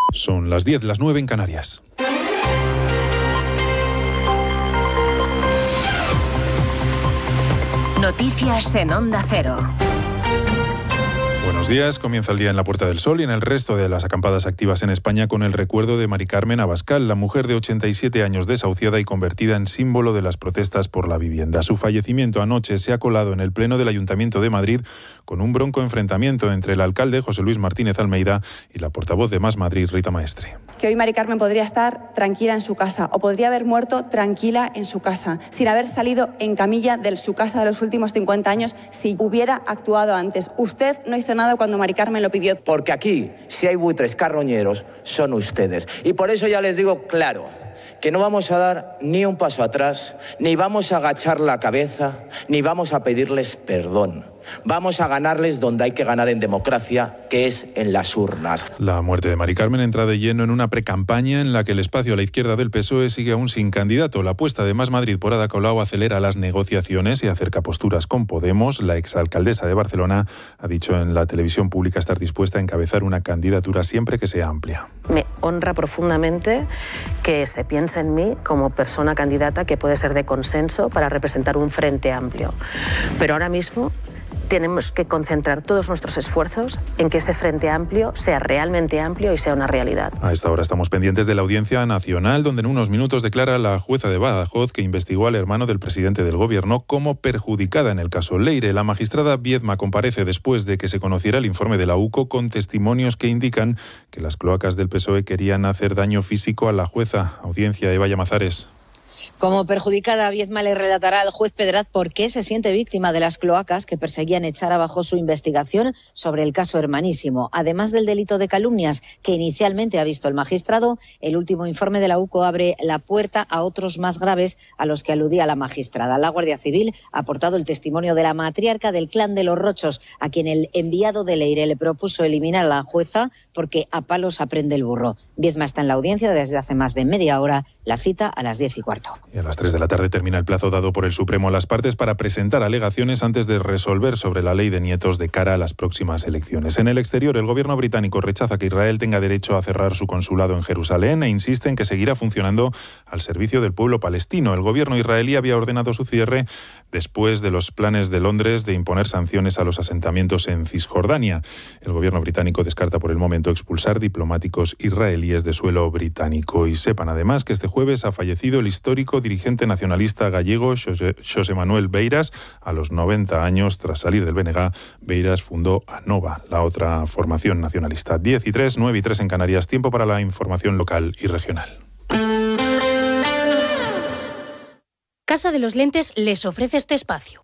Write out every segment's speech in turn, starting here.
Son las 10, las 9 en Canarias. Noticias en Onda Cero. Buenos días, comienza el día en la Puerta del Sol y en el resto de las acampadas activas en España con el recuerdo de Mari Carmen Abascal, la mujer de 87 años desahuciada y convertida en símbolo de las protestas por la vivienda. Su fallecimiento anoche se ha colado en el Pleno del Ayuntamiento de Madrid con un bronco enfrentamiento entre el alcalde José Luis Martínez Almeida y la portavoz de Más Madrid, Rita Maestre. Que hoy Mari Carmen podría estar tranquila en su casa o podría haber muerto tranquila en su casa, sin haber salido en camilla de su casa de los últimos 50 años si hubiera actuado antes. Usted no hizo nada cuando Mari Carmen lo pidió. Porque aquí, si hay buitres carroñeros, son ustedes. Y por eso ya les digo claro, que no vamos a dar ni un paso atrás, ni vamos a agachar la cabeza, ni vamos a pedirles perdón. Vamos a ganarles donde hay que ganar en democracia, que es en las urnas. La muerte de Mari Carmen entra de lleno en una precampaña en la que el espacio a la izquierda del PSOE sigue aún sin candidato. La apuesta de Más Madrid por Ada Colau acelera las negociaciones y acerca posturas con Podemos. La exalcaldesa de Barcelona ha dicho en la televisión pública estar dispuesta a encabezar una candidatura siempre que sea amplia. Me honra profundamente que se piense en mí como persona candidata que puede ser de consenso para representar un frente amplio. Pero ahora mismo tenemos que concentrar todos nuestros esfuerzos en que ese frente amplio sea realmente amplio y sea una realidad. A esta hora estamos pendientes de la Audiencia Nacional, donde en unos minutos declara la jueza de Badajoz que investigó al hermano del presidente del Gobierno como perjudicada en el caso Leire. La magistrada Viedma comparece después de que se conociera el informe de la UCO con testimonios que indican que las cloacas del PSOE querían hacer daño físico a la jueza. Audiencia, Eva Llamazares. Como perjudicada, Viedma le relatará al juez Pedraz por qué se siente víctima de las cloacas que perseguían echar abajo su investigación sobre el caso Hermanísimo. Además del delito de calumnias que inicialmente ha visto el magistrado, el último informe de la UCO abre la puerta a otros más graves a los que aludía la magistrada. La Guardia Civil ha aportado el testimonio de la matriarca del clan de los Rochos, a quien el enviado de Leire le propuso eliminar a la jueza porque a palos aprende el burro. Viedma está en la audiencia desde hace más de media hora, la cita a las 10:15. Y a las 3 de la tarde termina el plazo dado por el Supremo a las partes para presentar alegaciones antes de resolver sobre la ley de nietos de cara a las próximas elecciones. En el exterior, el gobierno británico rechaza que Israel tenga derecho a cerrar su consulado en Jerusalén e insiste en que seguirá funcionando al servicio del pueblo palestino. El gobierno israelí había ordenado su cierre después de los planes de Londres de imponer sanciones a los asentamientos en Cisjordania. El gobierno británico descarta por el momento expulsar diplomáticos israelíes de suelo británico. Y sepan además que este jueves ha fallecido el histórico dirigente nacionalista gallego Xosé Manuel Beiras a los 90 años. Tras salir del BNG, Beiras fundó ANOVA, la otra formación nacionalista. 10:03, 9:03 en Canarias. Tiempo para la información local y regional. Casa de los Lentes les ofrece este espacio.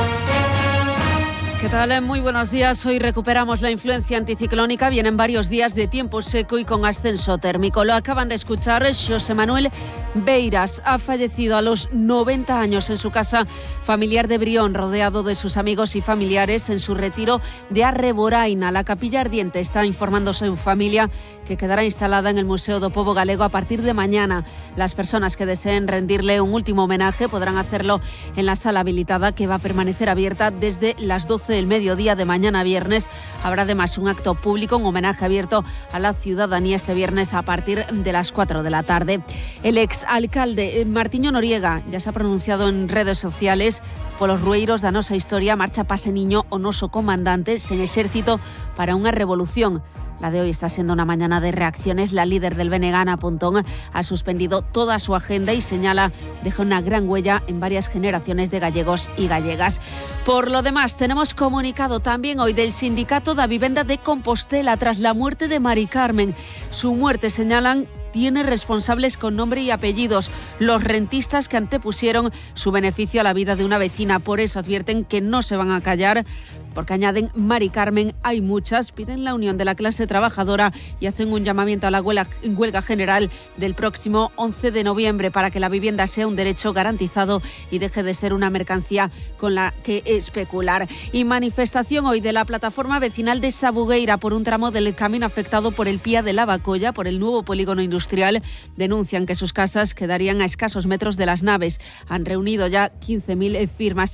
¿Qué tal? Muy buenos días. Hoy recuperamos la influencia anticiclónica. Vienen varios días de tiempo seco y con ascenso térmico. Lo acaban de escuchar. Xosé Manuel Beiras ha fallecido a los 90 años en su casa familiar de Brión, rodeado de sus amigos y familiares en su retiro de Arreboraina. La capilla ardiente está informando su familia que quedará instalada en el Museo do Pobo Galego a partir de mañana. Las personas que deseen rendirle un último homenaje podrán hacerlo en la sala habilitada, que va a permanecer abierta desde las 12 del mediodía de mañana viernes. Habrá además un acto público, un homenaje abierto a la ciudadanía este viernes a partir de las 4 de la tarde. El exalcalde Martiño Noriega ya se ha pronunciado en redes sociales polos rueiros da nosa historia. Marcha Pase Niño o noso comandante sen exército para unha revolución. La de hoy está siendo una mañana de reacciones. La líder del BNG, Ana Pontón, ha suspendido toda su agenda y señala deja una gran huella en varias generaciones de gallegos y gallegas. Por lo demás, tenemos comunicado también hoy del Sindicato da Vivenda de Compostela tras la muerte de Mari Carmen. Su muerte, señalan, tiene responsables con nombre y apellidos, los rentistas que antepusieron su beneficio a la vida de una vecina. Por eso advierten que no se van a callar, porque añaden, Mari Carmen hay muchas, piden la unión de la clase trabajadora y hacen un llamamiento a la huelga general del próximo 11 de noviembre para que la vivienda sea un derecho garantizado y deje de ser una mercancía con la que especular. Y manifestación hoy de la plataforma vecinal de Sabugueira por un tramo del camino afectado por el Pía de Lavacolla, por el nuevo polígono industrial. Denuncian que sus casas quedarían a escasos metros de las naves. Han reunido ya 15.000 firmas.